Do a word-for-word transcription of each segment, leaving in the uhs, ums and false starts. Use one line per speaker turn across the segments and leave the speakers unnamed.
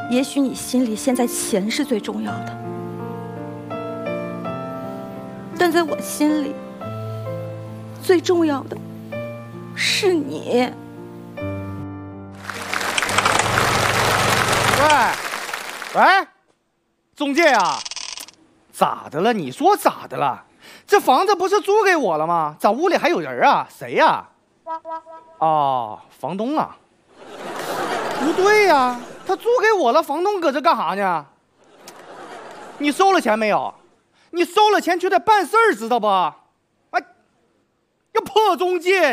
也许你心里现在钱是最重要的，但在我心里，最重要的是你。
喂，喂，中介呀，咋的了？你说咋的了？这房子不是租给我了吗？咋屋里还有人啊？谁呀？哦，房东啊。不对呀，他租给我了，房东搁这干啥呢？你收了钱没有？你收了钱就得办事儿，知道不？哎，要破中介！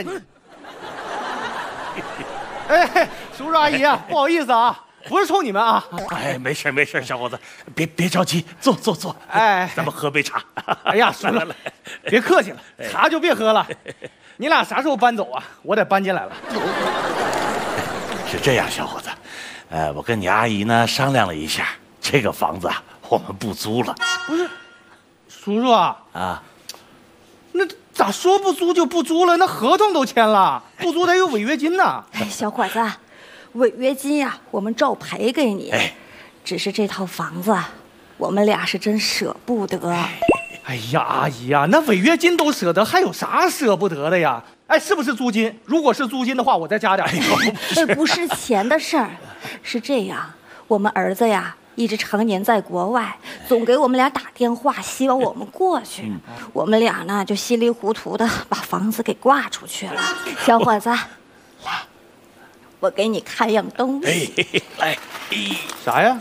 哎，叔叔阿姨啊，不好意思啊。不是冲你们啊！
哎，没事没事，小伙子，别别着急，坐坐坐。
哎，
咱们喝杯茶。
哎呀，叔了，别客气了，茶就别喝了。你俩啥时候搬走啊？我得搬进来了。
是这样，小伙子，呃，我跟你阿姨呢商量了一下，这个房子啊，我们不租了。
不是，叔叔啊啊，那咋说不租就不租了？那合同都签了，不租得有违约金呢。
哎，小伙子。违约金呀、啊，我们照赔给你。哎，只是这套房子，我们俩是真舍不得。
哎呀，阿姨呀、啊，那违约金都舍得，还有啥舍不得的呀？哎，是不是租金？如果是租金的话，我再加点。
哎，不是钱的事儿，是这样，我们儿子呀，一直常年在国外，总给我们俩打电话，希望我们过去。嗯、我们俩呢，就稀里糊涂的把房子给挂出去了。小伙子，来。我给你看样东西。
来，
啥呀？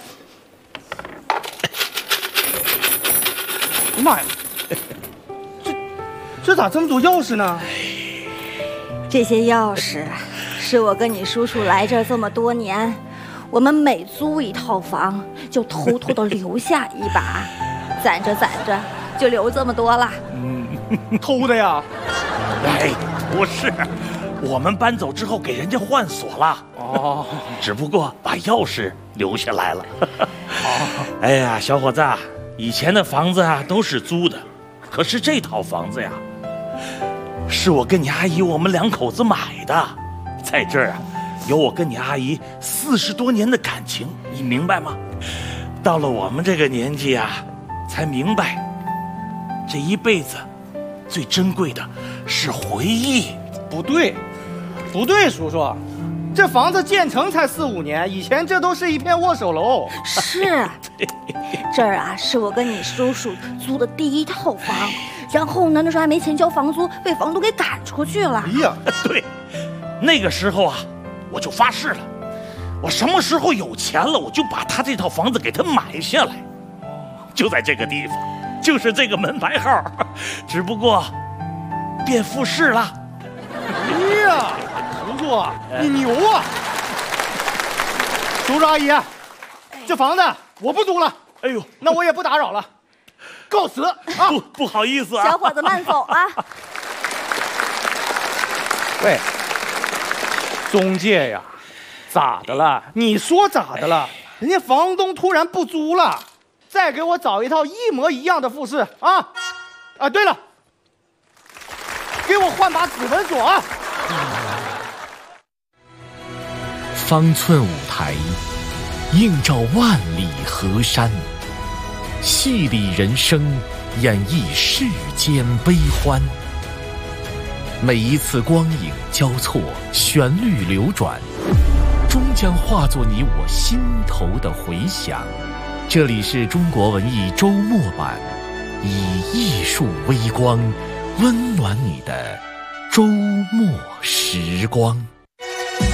妈呀，这这咋这么多钥匙呢？
这些钥匙是我跟你叔叔来这儿这么多年，我们每租一套房就偷偷的留下一把，攒着攒着就留这么多了。
嗯，偷的呀？
哎，不是。我们搬走之后给人家换锁了哦，只不过把钥匙留下来了。哦，哎呀，小伙子，以前的房子啊都是租的，可是这套房子呀，是我跟你阿姨我们两口子买的，在这儿啊，有我跟你阿姨四十多年的感情，你明白吗？到了我们这个年纪啊，才明白，这一辈子最珍贵的是回忆。
不对，不对，叔叔，这房子建成才四五年，以前这都是一片握手楼。
是，这儿啊是我跟你叔叔租的第一套房，然后呢，那时候还没钱交房租，被房东给赶出去了。
哎呀，
对，那个时候啊，我就发誓了，我什么时候有钱了，我就把他这套房子给他买下来，就在这个地方，就是这个门牌号，只不过变复式了。
哎呀，叔叔，你牛啊！叔叔阿姨，这房子我不租了。哎呦，那我也不打扰了，告辞啊！
不不好意思啊，
小伙子慢走啊。
喂，中介呀，咋的了？你说咋的了？人家房东突然不租了，再给我找一套一模一样的复式啊！啊，对了。给我换把指纹锁啊！
方寸舞台，映照万里河山，戏里人生，演绎世间悲欢。每一次光影交错，旋律流转，终将化作你我心头的回响。这里是中国文艺周末版，以艺术微光温暖你的周末时光。